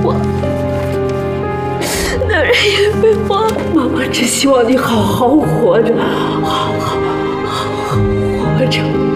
我，男人也被我。妈妈只希望你好好活着，好好活着。